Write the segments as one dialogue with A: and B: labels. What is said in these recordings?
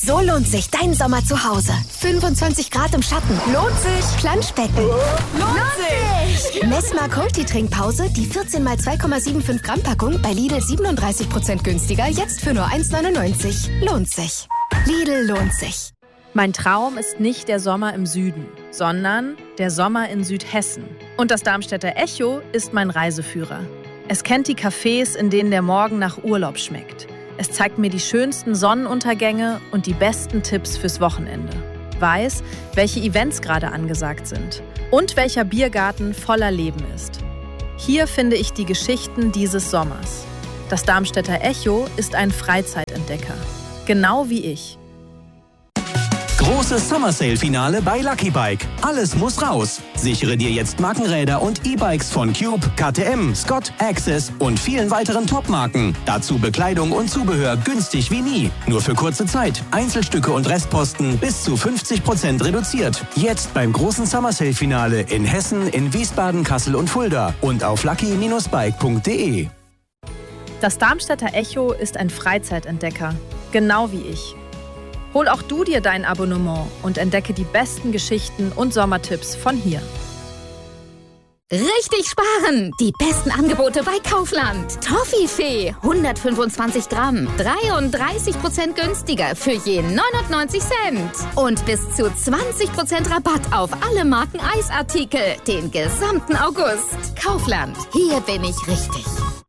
A: So lohnt sich dein Sommer zu Hause. 25 Grad im Schatten. Lohnt sich. Planschbecken. Lohnt sich. Messmer Multi-Trinkpause, die 14 x 2,75 Gramm Packung bei Lidl 37% günstiger, jetzt für nur 1,99. Lohnt sich. Lidl lohnt sich.
B: Mein Traum ist nicht der Sommer im Süden, sondern der Sommer in Südhessen. Und das Darmstädter Echo ist mein Reiseführer. Es kennt die Cafés, in denen der Morgen nach Urlaub schmeckt. Es zeigt mir die schönsten Sonnenuntergänge und die besten Tipps fürs Wochenende. Weiß, welche Events gerade angesagt sind und welcher Biergarten voller Leben ist. Hier finde ich die Geschichten dieses Sommers. Das Darmstädter Echo ist ein Freizeitentdecker. Genau wie ich.
C: Großes Summer Sale Finale bei Lucky Bike. Alles muss raus. Sichere dir jetzt Markenräder und E-Bikes von Cube, KTM, Scott, Access und vielen weiteren Top-Marken. Dazu Bekleidung und Zubehör günstig wie nie. Nur für kurze Zeit. Einzelstücke und Restposten bis zu 50% reduziert. Jetzt beim großen Summer Sale Finale in Hessen, in Wiesbaden, Kassel und Fulda und auf lucky-bike.de.
B: Das Darmstädter Echo ist ein Freizeitentdecker. Genau wie ich. Hol auch du dir dein Abonnement und entdecke die besten Geschichten und Sommertipps von hier.
A: Richtig sparen! Die besten Angebote bei Kaufland. Toffifee, 125 Gramm, 33% günstiger für je 99 Cent. Und bis zu 20% Rabatt auf alle Marken Eisartikel, den gesamten August. Kaufland, hier bin ich richtig.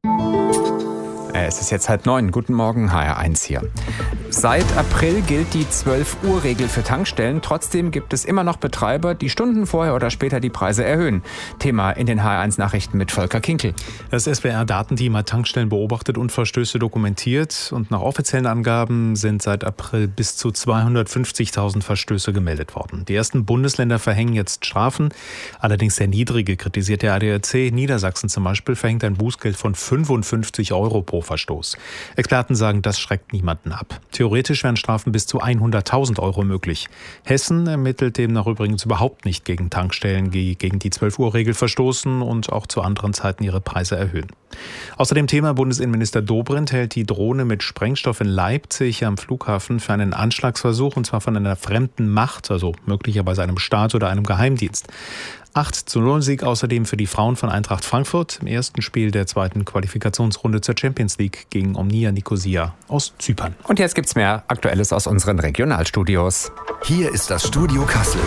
D: Es ist jetzt 8:30. Guten Morgen, HR1 hier. Seit April gilt die 12-Uhr-Regel für Tankstellen. Trotzdem gibt es immer noch Betreiber, die Stunden vorher oder später die Preise erhöhen. Thema in den HR1-Nachrichten mit Volker Kinkel.
E: Das SWR-Datenteam hat Tankstellen beobachtet und Verstöße dokumentiert. Und nach offiziellen Angaben sind seit April bis zu 250.000 Verstöße gemeldet worden. Die ersten Bundesländer verhängen jetzt Strafen, allerdings sehr niedrige, kritisiert der ADAC. Niedersachsen zum Beispiel verhängt ein Bußgeld von 55 € pro Verstoß. Experten sagen, das schreckt niemanden ab. Theoretisch wären Strafen bis zu 100.000 € möglich. Hessen ermittelt demnach übrigens überhaupt nicht gegen Tankstellen, die gegen die 12-Uhr-Regel verstoßen und auch zu anderen Zeiten ihre Preise erhöhen. Außerdem Thema: Bundesinnenminister Dobrindt hält die Drohne mit Sprengstoff in Leipzig am Flughafen für einen Anschlagsversuch, und zwar von einer fremden Macht, also möglicherweise einem Staat oder einem Geheimdienst. 8:0-Sieg außerdem für die Frauen von Eintracht Frankfurt im ersten Spiel der zweiten Qualifikationsrunde zur Champions League gegen Omnia Nicosia aus Zypern.
D: Und jetzt gibt's mehr Aktuelles aus unseren Regionalstudios.
F: Hier ist das Studio Kassel.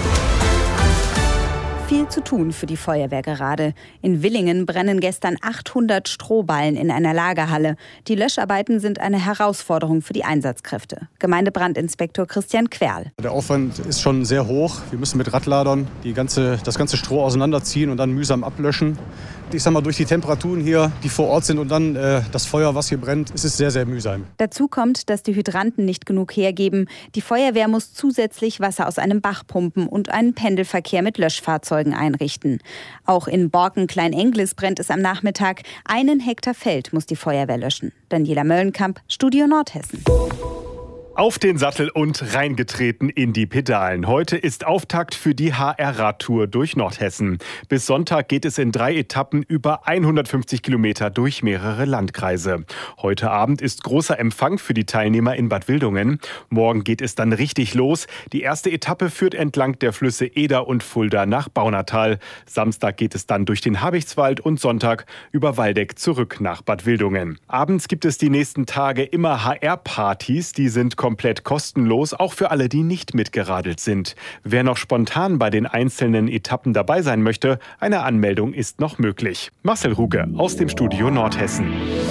G: Viel zu tun für die Feuerwehr gerade. In Villingen brennen gestern 800 Strohballen in einer Lagerhalle. Die Löscharbeiten sind eine Herausforderung für die Einsatzkräfte. Gemeindebrandinspektor Christian Querl.
H: Der Aufwand ist schon sehr hoch. Wir müssen mit Radladern das ganze Stroh auseinanderziehen und dann mühsam ablöschen. Ich sag mal, durch die Temperaturen hier, die vor Ort sind, und dann das Feuer, was hier brennt, ist es sehr, sehr mühsam.
G: Dazu kommt, dass die Hydranten nicht genug hergeben. Die Feuerwehr muss zusätzlich Wasser aus einem Bach pumpen und einen Pendelverkehr mit Löschfahrzeugen einrichten. Auch in Borken-Klein-Englis brennt es am Nachmittag. 1 Hektar Feld muss die Feuerwehr löschen. Daniela Möllenkamp, Studio Nordhessen.
I: Auf den Sattel und reingetreten in die Pedalen. Heute ist Auftakt für die HR-Radtour durch Nordhessen. Bis Sonntag geht es in 3 Etappen über 150 Kilometer durch mehrere Landkreise. Heute Abend ist großer Empfang für die Teilnehmer in Bad Wildungen. Morgen geht es dann richtig los. Die erste Etappe führt entlang der Flüsse Eder und Fulda nach Baunatal. Samstag geht es dann durch den Habichtswald und Sonntag über Waldeck zurück nach Bad Wildungen. Abends gibt es die nächsten Tage immer HR-Partys. Die sind komplett kostenlos, auch für alle, die nicht mitgeradelt sind. Wer noch spontan bei den einzelnen Etappen dabei sein möchte, eine Anmeldung ist noch möglich. Marcel Ruge aus dem Studio Nordhessen.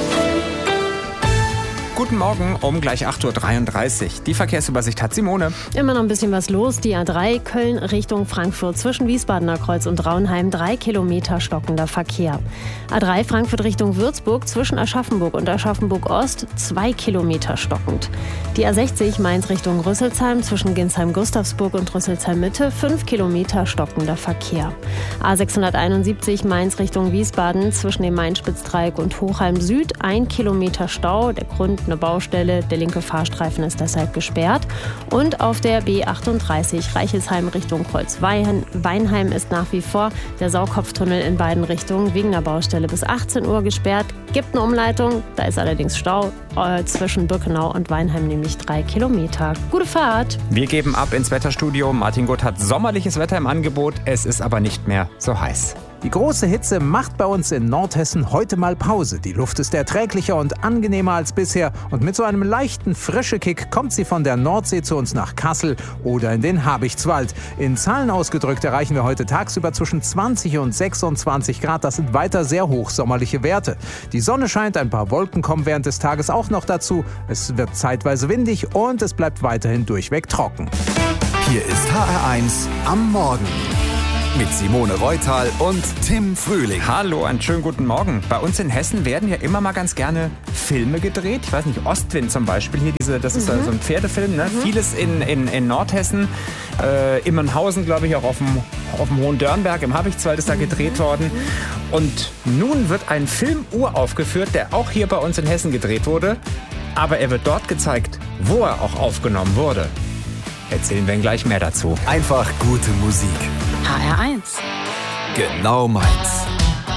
D: Guten Morgen, um gleich 8:33 Uhr. Die Verkehrsübersicht hat Simone.
J: Immer noch ein bisschen was los. Die A3 Köln Richtung Frankfurt zwischen Wiesbadener Kreuz und Raunheim 3 Kilometer stockender Verkehr. A3 Frankfurt Richtung Würzburg zwischen Aschaffenburg und Aschaffenburg Ost 2 Kilometer stockend. Die A60 Mainz Richtung Rüsselsheim zwischen Ginsheim-Gustavsburg und Rüsselsheim-Mitte 5 Kilometer stockender Verkehr. A671 Mainz Richtung Wiesbaden zwischen dem Main-Spitz-Dreieck und Hochheim Süd 1 Kilometer Stau. Der Grund gibt eine Baustelle. Der linke Fahrstreifen ist deshalb gesperrt. Und auf der B38 Reichelsheim Richtung Kreuz-Weinheim ist nach wie vor der Sauerkopftunnel in beiden Richtungen wegen der Baustelle bis 18 Uhr gesperrt. Gibt eine Umleitung, da ist allerdings Stau zwischen Birkenau und Weinheim, nämlich 3 Kilometer. Gute Fahrt!
D: Wir geben ab ins Wetterstudio. Martin Gutt hat sommerliches Wetter im Angebot. Es ist aber nicht mehr so heiß.
K: Die große Hitze macht bei uns in Nordhessen heute mal Pause. Die Luft ist erträglicher und angenehmer als bisher. Und mit so einem leichten Frischekick kommt sie von der Nordsee zu uns nach Kassel oder in den Habichtswald. In Zahlen ausgedrückt erreichen wir heute tagsüber zwischen 20 und 26 Grad. Das sind weiter sehr hochsommerliche Werte. Die Sonne scheint, ein paar Wolken kommen während des Tages auch noch dazu. Es wird zeitweise windig und es bleibt weiterhin durchweg trocken.
F: Hier ist HR1 am Morgen. Mit Simone Reutal und Tim Frühling.
D: Hallo, einen schönen guten Morgen. Bei uns in Hessen werden ja immer mal ganz gerne Filme gedreht. Ich weiß nicht, Ostwind zum Beispiel. Hier das ist so ein Pferdefilm. Ne? Vieles in Nordhessen. Immenhausen, glaube ich, auch auf dem Hohen Dörnberg im Habichtswald ist da gedreht worden. Und nun wird ein Film uraufgeführt, der auch hier bei uns in Hessen gedreht wurde. Aber er wird dort gezeigt, wo er auch aufgenommen wurde. Erzählen wir Ihnen gleich mehr dazu.
F: Einfach gute Musik.
A: HR1.
F: Genau meins.